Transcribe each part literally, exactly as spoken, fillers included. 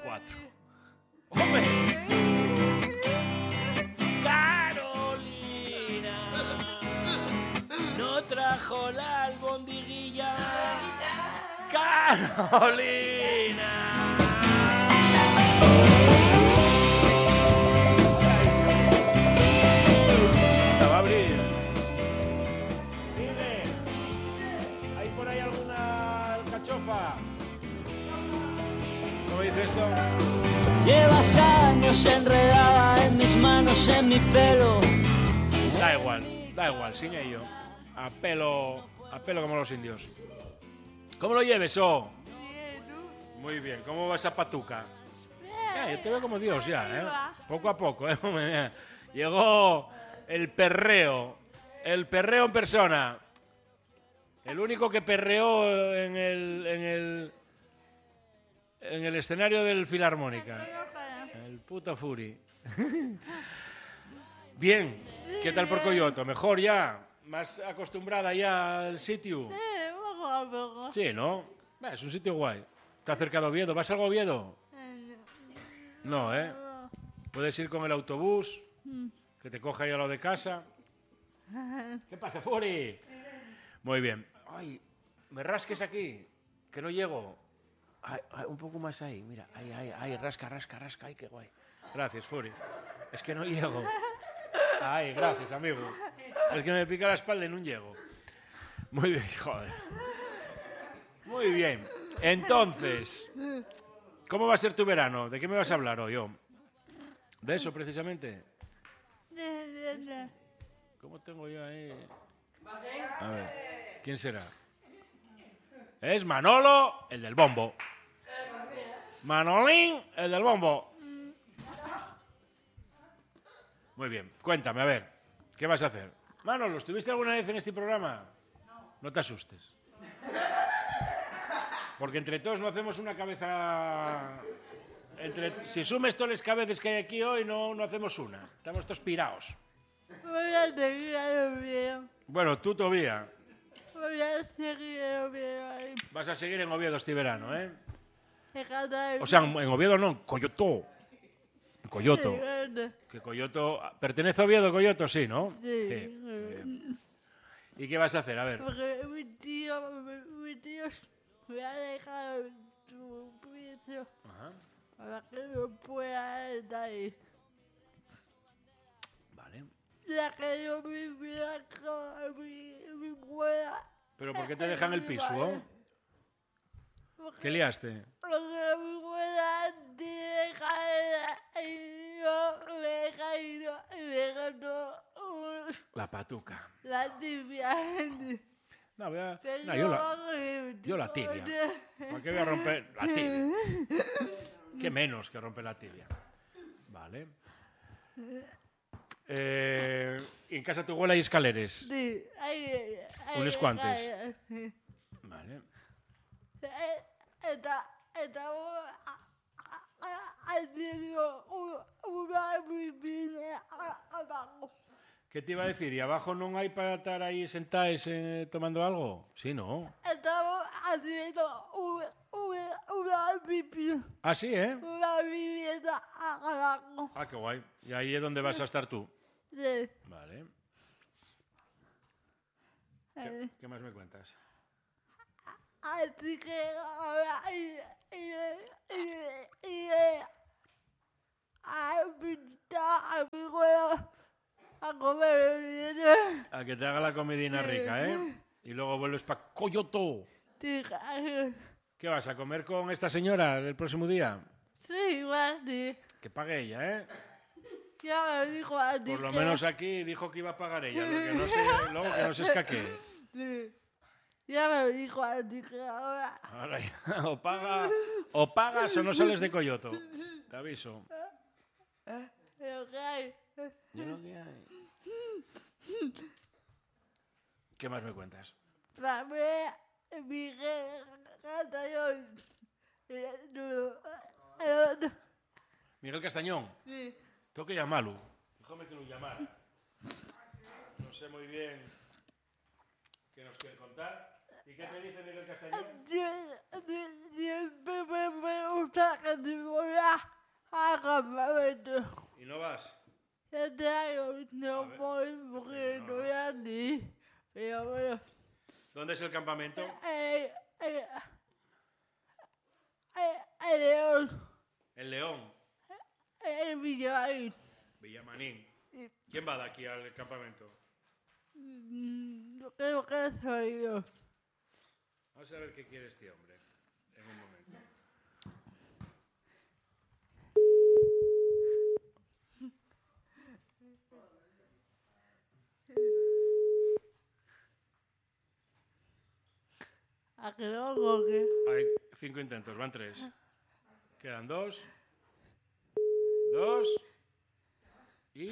cuatro. ¡Hombre! ¡Carolina! No trajo la albondiguilla. ¡Carolina! La va a abrir. Dime, ¿hay por ahí alguna alcachofa? ¿Cómo dice esto? Llevas años enredada en mis manos, en mi pelo. Da igual, da igual, sin ello. A pelo, a pelo como los indios. ¿Cómo lo lleves, oh? Muy bien, ¿cómo va esa patuca? Ya, yo te veo como Dios ya, ¿eh? Poco a poco, ¿eh? Llegó el perreo, el perreo en persona. El único que perreó en el, en el, en el escenario del Filarmónica. El puto Furi. Bien, ¿qué tal por Coyoto? ¿Mejor ya? ¿Más acostumbrada ya al sitio? Sí, poco a poco. Sí, ¿no? Bah, es un sitio guay. Está cerca de Oviedo. ¿Vas al Oviedo? No, ¿eh? Puedes ir con el autobús, que te coja ahí a lo de casa. ¿Qué pasa, Furi? Muy bien. Ay, me rasques aquí, que no llego. Ay, ay, un poco más ahí, mira. Ay, ay, ay, rasca, rasca, rasca. Ay, qué guay. Gracias, Furi. Es que no llego. Ay, gracias, amigo. Es que me pica la espalda y no llego. Muy bien, joder. Muy bien. Entonces, ¿cómo va a ser tu verano? ¿De qué me vas a hablar hoy? Oh? ¿De eso, precisamente? ¿Cómo tengo yo ahí? A ver, ¿quién será? Es Manolo, el del bombo. Manolín, el del bombo. Muy bien, cuéntame, a ver, ¿qué vas a hacer? Manolo, ¿estuviste alguna vez en este programa? No. No te asustes. Porque entre todos no hacemos una cabeza... Entre... Si sumes todas las cabezas que hay aquí hoy, no, no hacemos una. Estamos todos pirados. Voy a seguir en Oviedo. Bueno, tú todavía. Voy a seguir en Oviedo ahí. Vas a seguir en Oviedo este verano, ¿eh? En casa de O sea, en Oviedo no, en Coyoto. En Coyoto. mi grande. Que Coyoto... ¿Pertenece a Oviedo, Coyoto? Sí, ¿no? Sí. Muy bien. ¿Y qué vas a hacer? A ver. Porque mi tío, mi, mi tío me ha dejado su piso Ajá. para que yo pueda estar ahí. Vale. Ya que yo vivía con mi, mi abuela. ¿Pero por qué te dejan el piso? ¿Oh? ¿Qué liaste? Porque mi abuela te deja y yo me deja y no, y me deja todo La patuca. la tibia. No, voy a... no yo, la... yo la tibia. ¿Por qué voy a romper la tibia? ¿Qué menos que romper la tibia? Vale. Eh, ¿En casa de tu abuela hay escaleres? Sí, hay, hay ¿Unos cuantos? sí. Vale. Está, estamos haciendo una piscina abajo. ¿Qué te iba a decir? ¿Y abajo no hay para estar ahí sentados eh, tomando algo? Sí, ¿no? Estamos haciendo una, una, una piscina. Ah, sí, ¿eh? Una vivienda abajo. Ah, qué guay. ¿Y ahí es donde vas a estar tú? Sí. Vale. ¿Qué, qué más me cuentas? Así que ahora y, y, y, y, a invitar a mi abuela a comer bien. A que te haga la comidina rica, ¿eh? Y luego vuelves para Coyoto. ¿Qué vas a comer con esta señora el próximo día? Sí, igual sí. Que pague ella, ¿eh? Ya me dijo a ti. Por lo que- menos aquí dijo que iba a pagar ella, lo que no sé, luego que no se escaquee. Sí. Ya me dijo a ti que ahora. Ahora ya, o, paga, o pagas o no sales de Coyoto. Te aviso. Pero que hay. ¿Y lo que hay? ¿Qué más me cuentas? También mi Castellón. Miguel Castañón. Sí. Tengo que llamarlo. Déjame que lo llamara. No sé muy bien qué nos quiere contar. ¿Y qué te dice Miguel Castañón? Siempre me gusta que te voy a ¿Dónde es el campamento? Eh, eh, eh, el León. El León, El Villamarín. Villamarín. ¿Quién va de aquí al campamento? Mm, Yo creo que soy yo. Vamos a ver qué quiere este hombre. En un momento. ¿A que no coge? Hay cinco intentos, van tres. Quedan dos. Dos. Y...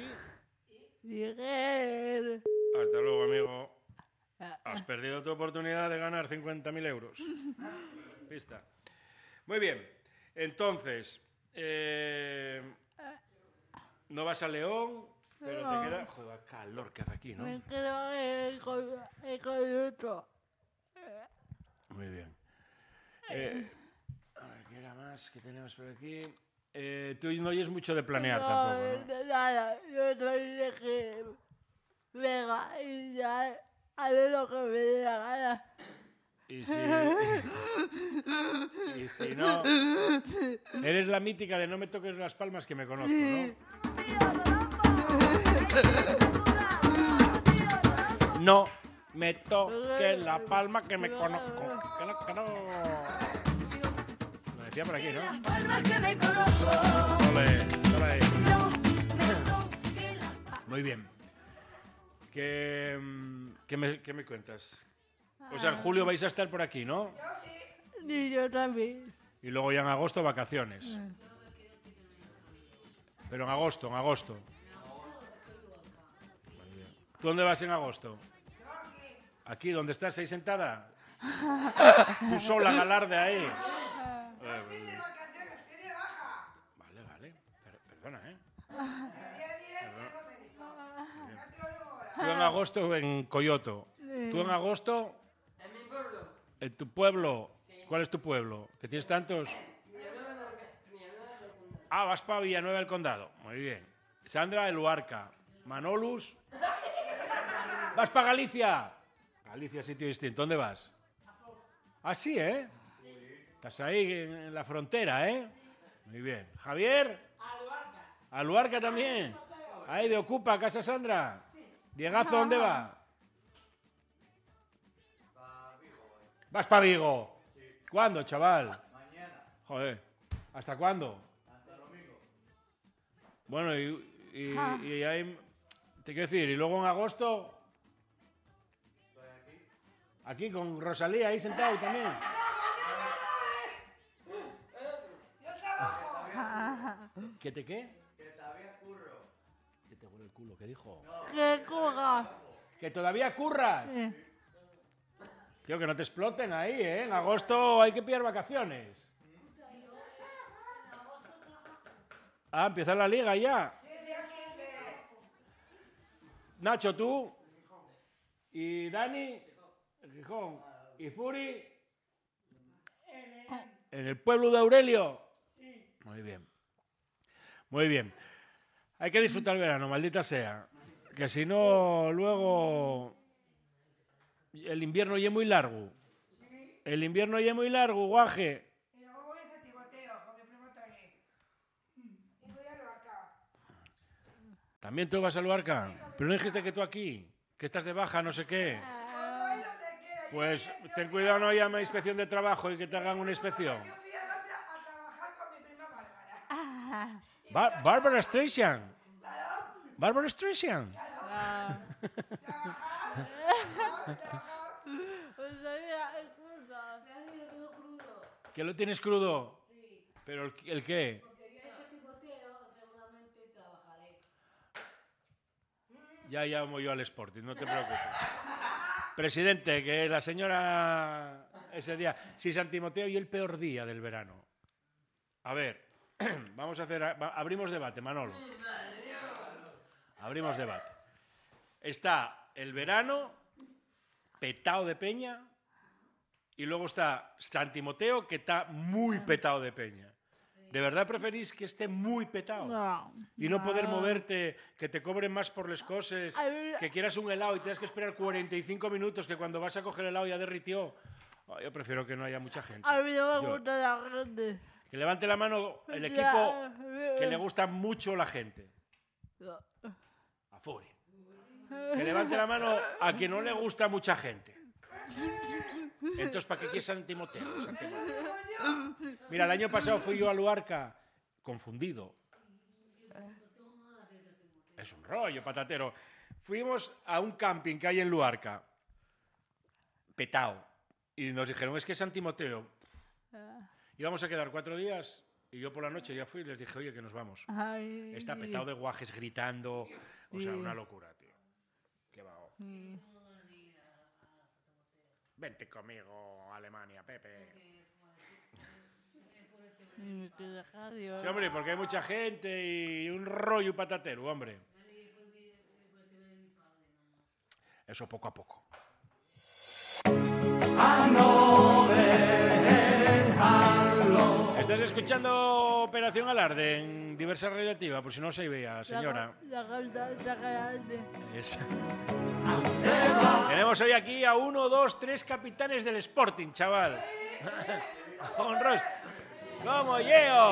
Miguel. Hasta luego, amigo. Has perdido tu oportunidad de ganar cincuenta mil euros. Pista. Muy bien. Entonces, eh, no vas a León, pero No. te queda... Joder, calor que hace aquí, ¿no? Me quedo el con el coyoto. Muy bien. Eh, a ver, ¿qué era más que tenemos por aquí? Eh, tú no oyes mucho de planear tampoco, ¿no? No, nada. Yo soy de que venga y ya haré lo que me dé la gana. Y si, y si no... Eres la mítica de no me toques las palmas que me conozco, ¿no? No me toques la palma que me conozco. Que no, que no. Lo decía por aquí, ¿no? Ole, ole. Muy bien. ¿Qué, mm, qué, me, ¿Qué me cuentas? O sea, en julio vais a estar por aquí, ¿no? Y yo también. Y luego ya en agosto vacaciones. Pero en agosto, en agosto. Muy bien. ¿Tú dónde vas en agosto? Aquí, ¿dónde estás? ¿Ahí sentada? Tú sola, galarde ahí. Eh, Vale, vale. Per- Perdona, ¿eh? Tú en agosto en Coyoto. ¿Tú en agosto? En mi pueblo. ¿En tu pueblo? ¿Cuál es tu pueblo? ¿Que tienes tantos? Villanueva del Condado. Ah, vas para Villanueva del Condado. Muy bien. Sandra de Luarca. Manolus. ¿Vas para Galicia? Galicia, sitio distinto. ¿Dónde vas? Ah, sí, ¿eh? Estás ahí en la frontera, ¿eh? Muy bien. ¿Javier? A Luarca también. Ahí de Ocupa, Casa Sandra. Diegazo, ¿dónde va? ¿Vas para Vigo? ¿Cuándo, chaval? Mañana, Joder. ¿Hasta cuándo? hasta el domingo. Bueno, y, y, y ahí... Te quiero decir, y luego en agosto... Estoy aquí. Aquí con Rosalía, ahí sentado también. ¿Qué te qué? Que todavía curro. Que te huele el culo, ¿qué dijo? ¿Qué coja? ¡Que todavía curras! Eh, Tío, que no te exploten ahí, ¿eh? En agosto hay que pillar vacaciones. Ah, empieza la liga ya. Nacho, tú. Y Dani, en Gijón. Y Furi, en el pueblo de Aurelio. Muy bien. Muy bien. Hay que disfrutar el verano, maldita sea. Que si no, luego... El invierno ya es muy largo. El invierno ya es muy largo, guaje. Y luego voy a San Timoteo con mi primo Tony. Y voy a Lorca. ¿También tú vas a Luarca? Pero no dijiste que tú aquí, que estás de baja, no sé qué. Todo es donde quiera. Yo Pues fui- yo ten fui cuidado, a- no llame a inspección de trabajo y que te hagan una inspección. Yo fui a Gracia a trabajar con mi prima Bárbara. Ba- Barbara Streisand. Barbara Streisand. pues sabía, excusa. Dani, lo tengo crudo. ¿Que lo tienes crudo? Sí. ¿Pero el, el qué? Porque ya este Timoteo seguramente trabajaré. Ya llamo yo al Sporting, no te preocupes. Presidente, que la señora ese día... Si San Timoteo y el peor día del verano. A ver, vamos a hacer... va- Abrimos debate, Manolo. Abrimos debate. Está el verano, petado de peña, y luego está San Timoteo, que está muy petado de peña. ¿De verdad preferís que esté muy petado? No. Y no poder moverte, que te cobren más por las cosas, A ver. que quieras un helado y tengas que esperar cuarenta y cinco minutos, que cuando vas a coger el helado ya derritió. Oh, yo prefiero que no haya mucha gente. A mí no me Yo- gusta la gente. Que levante la mano el Ya. equipo que le gusta mucho la gente. No. A Furia. Que levante la mano a quien no le gusta mucha gente. Entonces, ¿para qué quieres San Timoteo? San Timoteo? Mira, el año pasado fui yo a Luarca confundido. Es un rollo, patatero. Fuimos a un camping que hay en Luarca, petao, y nos dijeron, es que es San Timoteo. Íbamos a quedar cuatro días y yo por la noche ya fui y les dije, oye, que nos vamos. Ay. Está petado de guajes gritando, o sea, Sí. una locura, tío. Qué va. Mm. Vente conmigo, Alemania, Pepe. Mm, que deja, Dios. Sí, hombre, porque hay mucha gente y un rollo patatero, hombre. Eso poco a poco. Estás escuchando Operación Alarde en Diversa Radioactiva, por si no se veía, señora. La gata, la grande. Es- Tenemos hoy aquí a uno, dos, tres capitanes del Sporting, chaval. Con Ros. ¡Como llego!